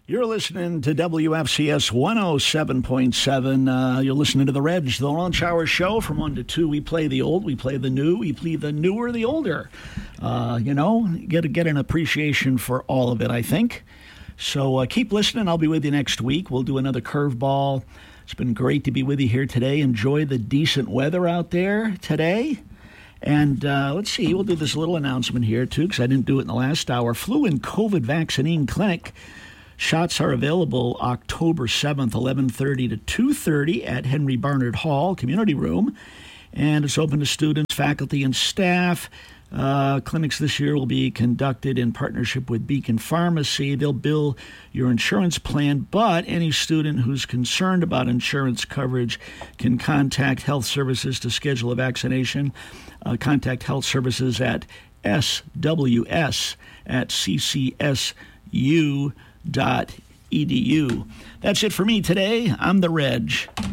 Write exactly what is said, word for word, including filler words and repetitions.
You're listening to W F C S one oh seven point seven. Uh, you're listening to The Reg, the Lunch Hour Show from one to two. We play the old, we play the new, we play the newer, the older. Uh, you know, get, get an appreciation for all of it, I think. So uh, keep listening. I'll be with you next week. We'll do another curveball. It's been great to be with you here today. Enjoy the decent weather out there today. And uh, let's see, we'll do this little announcement here, too, because I didn't do it in the last hour. Flu and COVID Vaccine Clinic. Shots are available October seventh, eleven thirty to two thirty at Henry Barnard Hall Community Room. And it's open to students, faculty, and staff. Uh, clinics this year will be conducted in partnership with Beacon Pharmacy. They'll bill your insurance plan, but any student who's concerned about insurance coverage can contact Health Services to schedule a vaccination. Uh, contact Health Services at S W S at C C S U dot E D U. That's it for me today. I'm the Reg.